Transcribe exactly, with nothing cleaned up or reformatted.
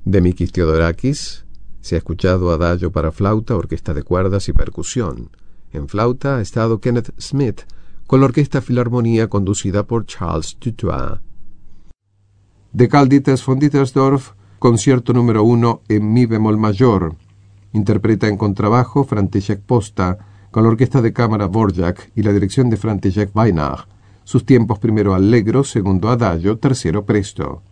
De Mikis Theodorakis se ha escuchado Adagio para flauta, orquesta de cuerdas y percusión. En flauta ha estado Kenneth Smith con la Orquesta Filarmonía conducida por Charles Dutoit. De Carl Ditters von Dittersdorf, concierto número uno en mi bemol mayor. Interpreta en contrabajo František Posta con la Orquesta de Cámara Dvorak y la dirección de František Weinach. Sus tiempos: primero allegro, segundo adagio, tercero presto.